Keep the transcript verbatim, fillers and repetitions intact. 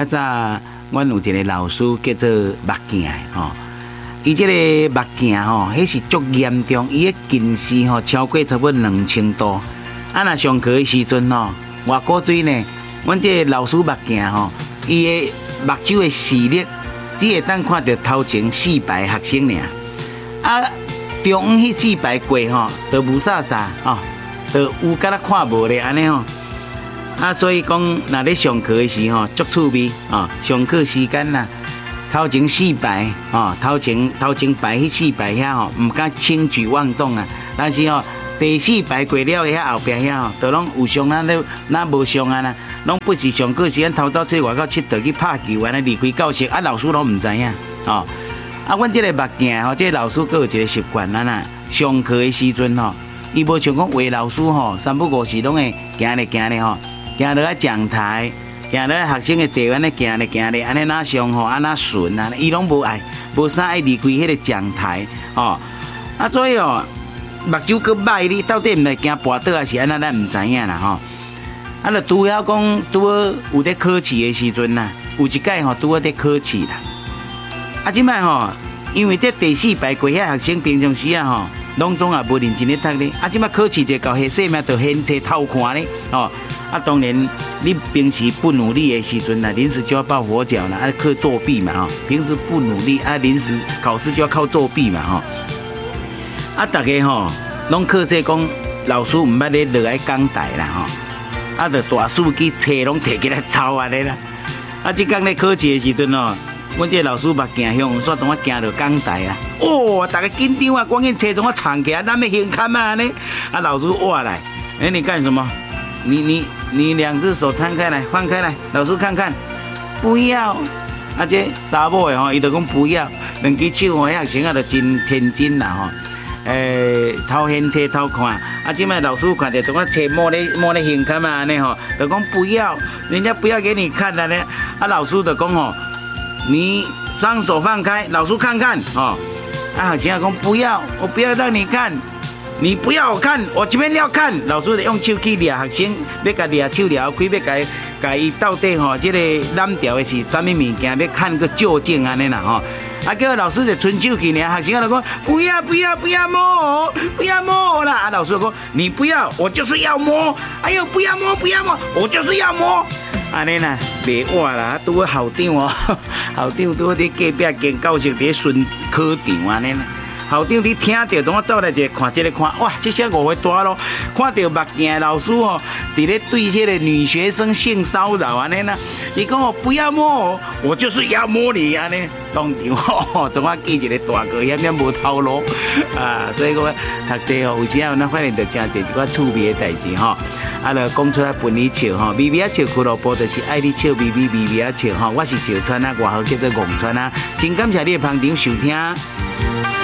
较早，阮有一个老师叫做目镜的吼，伊即个目镜吼，迄是足严重，伊个近视吼超过差不多两千度。啊，若上课的时阵吼，外国水呢，阮即个老师目镜吼，伊个目睭的视力只会当看到头前四排学生尔，啊，中午迄四排过吼，就无啥啥哦，就有敢若看无咧安尼吼。啊，所以讲，若咧上课的时候，足趣味啊！上课时间啦，头前四排啊，头前头前排迄四排遐吼，毋敢轻举妄动啊。但是吼，第四排过了遐后壁遐吼，就拢有上咱咧，咱无上啊啦，拢不是上课时间偷偷出外口佚佗去拍球安尼离开教室，啊老师拢毋知影哦。啊，阮即个目镜吼，即个老师佫有一个习惯啊呐，上课的时阵吼，伊无像讲话老师吼，三不五时拢会行咧行咧吼。行落来讲台，行落来学生的座安尼行咧行咧，安尼哪上吼，安那顺啊，伊拢无爱，无啥爱离开迄个讲台哦。啊，所以哦，目睭佫歹哩，到底毋来惊跋倒还是安那，咱毋知影啦吼。啊，就拄好讲，拄好有咧考试的时阵呐，有一届吼拄好咧考试啦。啊，即摆吼，因为这第四排过遐学生平常时啊吼。拢总也无认真咧读咧，啊！即摆考试就到下细命，就先摕偷看咧，哦！啊，当然你平时不努力的时阵啊，临时就要抱佛脚啦，啊，靠作弊嘛，吼！平时不努力，啊，临时考试就要靠作弊嘛，吼！啊，大家吼，拢靠这讲老师毋捌咧落来讲台啦，吼！啊，就大书记册拢摕起来抄安尼啦，啊，即工咧考试的时阵哦。阮这老师目镜向煞同我行到讲台啊！哦，大家紧张啊，赶紧车同我藏起来，咱要先看嘛呢。啊，老师哇来，哎，你干什么？你你你两只手摊开来，放开来，老师看看。不要。啊，这查某的吼，伊就讲不要，两只手吼，遐学生啊，就真天真啦吼。诶，偷掀车偷看，啊，即摆老师看到同我车摸咧摸咧先看嘛安尼吼，就讲不要，人家不要给你看了呢。啊，老师就讲吼。你双手放开，老师看看哦。啊，学生讲不要，我不要让你看，你不要我看，我这边要看。老师就用手去掠学生，要甲掠手掠开，要甲甲伊到底吼，这个染掉的是啥物物件，要看个究竟安尼啦吼。啊，叫老师就伸手去呢，学生就讲不要不要不要摸我，不要摸我啦。啊，老师讲你不要，我就是要摸。哎呦，不要摸不要摸，我就是要摸。安尼啦，袂活啦，拄个校长哦，校长拄个伫隔壁间教室伫巡考场安尼啦。校长伫听到，同我走来就看这个看，哇，这些误会大咯！看到目镜的老师哦，伫咧对迄个女学生性骚扰安尼啦。伊讲哦，不要摸我，我就是要摸你安尼。当场吼，总我记一个大哥，险险无头路啊！所以讲读册哦，有时候咱发现着真侪一寡趣味的代志吼。啊，就讲出来分你笑吼，微微啊笑俱乐部就是爱你笑，微微微微啊笑吼。我是小川啊，外号叫做戆川啊，真感谢你的捧场收听。